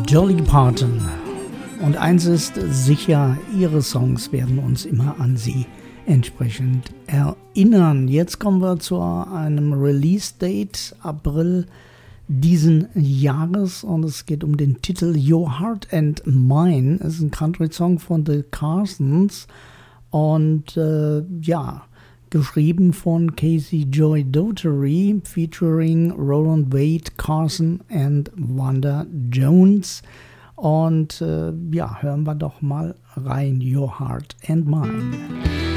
Dolly Parton. Und eins ist sicher, ihre Songs werden uns immer an sie entsprechend erinnern. Jetzt kommen wir zu einem Release-Date, April diesen Jahres, und es geht um den Titel Your Heart and Mine. Es ist ein Country-Song von The Carsons und geschrieben von Casey Joy Dougherty, featuring Roland Wade, Carson and Wanda Jones. Und hören wir doch mal rein, Your Heart and Mine.